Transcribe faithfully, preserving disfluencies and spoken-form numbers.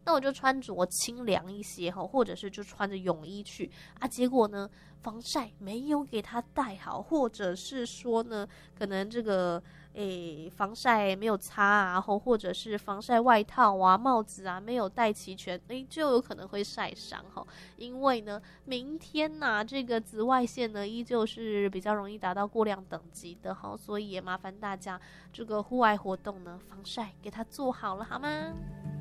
那我就穿着清凉一些哈，或者是就穿着泳衣去啊，结果呢，防晒没有给它带好，或者是说呢，可能这个诶防晒没有擦啊，或或者是防晒外套啊、帽子啊没有带齐全，诶就有可能会晒伤哈。因为呢，明天呐、啊，这个紫外线呢依旧是比较容易达到过量等级的哈，所以也麻烦大家这个户外活动呢，防晒给它做好了好吗？